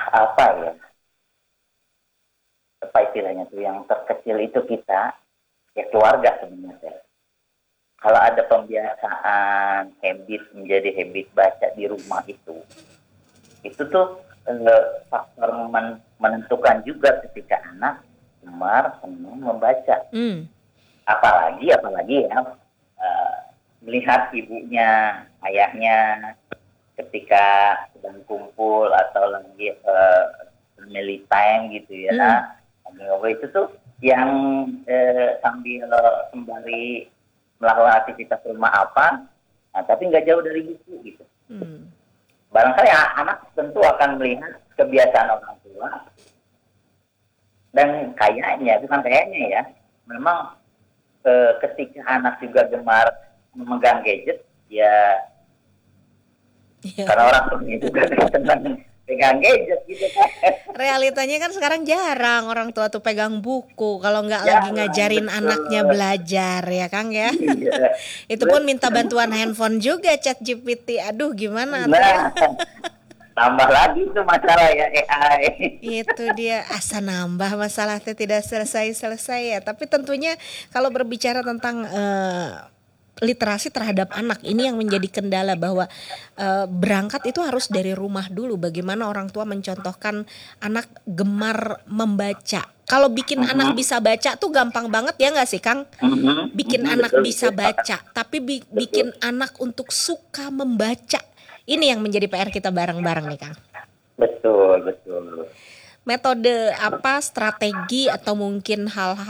apa ya, apa istilahnya tuh, yang terkecil itu kita, ya keluarga sebenarnya. Kalau ada pembiasaan habit menjadi habit baca di rumah itu tuh faktor menentukan juga ketika anak gemar senang membaca. Hmm. Apalagi ya, melihat ibunya, ayahnya ketika sedang kumpul atau lagi family time gitu ya, ngobrol itu tuh yang sambil sembari melakukan aktivitas rumah apa, nah, tapi nggak jauh dari buku gitu. Barangkali anak tentu akan melihat kebiasaan orang tua, dan bukan kayaknya ya, memang ketika anak juga gemar memegang gadget, ya Iya. karena orang tuanya juga senang pegang gadget gitu kan. Realitanya kan sekarang jarang orang tua tuh pegang buku kalau nggak lagi Jarang, ngajarin anaknya betul. belajar ya Kang ya. Iya, Itu pun minta betul. bantuan handphone juga, ChatGPT. Aduh gimana tuh ya. Nah, tambah lagi tuh masalah ya AI. Itu dia asa nambah masalahnya tidak selesai-selesai ya. Tapi tentunya kalau berbicara tentang literasi terhadap anak ini yang menjadi kendala bahwa berangkat itu harus dari rumah dulu. Bagaimana orang tua mencontohkan anak gemar membaca. Kalau bikin anak bisa baca tuh gampang banget ya nggak sih Kang? Bikin anak Betul, bisa betul. baca, tapi Betul. bikin anak untuk suka membaca. Ini yang menjadi PR kita bareng-bareng nih Kang. Betul, betul. Metode apa, strategi atau mungkin hal-hal